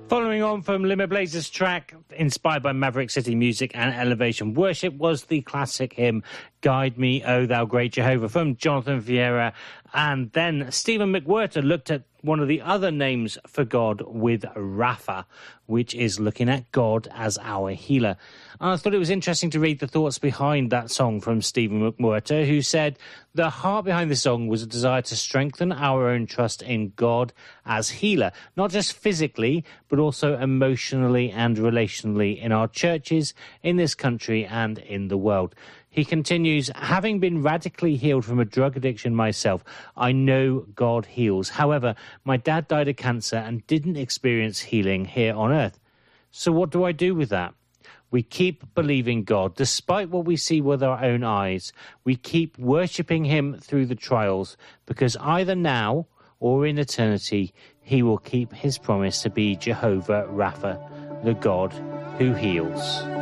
Following on from Limit Blazer's track, inspired by Maverick City music and Elevation Worship, was the classic hymn, Guide Me, O Thou Great Jehovah, from Jonathan Vieira. And then Stephen McWhirter looked at one of the other names for God with Rapha, which is looking at God as our healer. And I thought it was interesting to read the thoughts behind that song from Stephen McWhirter, who said the heart behind the song was a desire to strengthen our own trust in God as healer, not just physically, but also emotionally and relationally in our churches, in this country and in the world. He continues, having been radically healed from a drug addiction myself, I know God heals. However, my dad died of cancer and didn't experience healing here on earth. So what do I do with that? We keep believing God, despite what we see with our own eyes. We keep worshipping him through the trials, because either now or in eternity, he will keep his promise to be Jehovah Rapha, the God who heals.